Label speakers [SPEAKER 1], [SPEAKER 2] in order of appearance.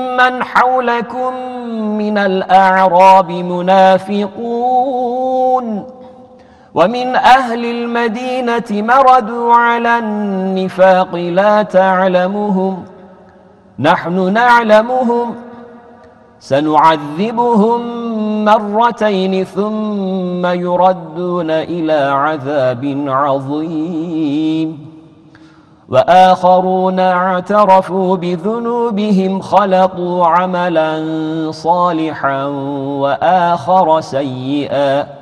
[SPEAKER 1] من حولكم من الأعراب منافقون ومن أهل المدينة مردوا على النفاق لا تعلمهم نحن نعلمهم سنعذبهم مرتين ثم يردون إلى عذاب عظيم وآخرون اعترفوا بذنوبهم خلطوا عملا صالحا وآخر سيئا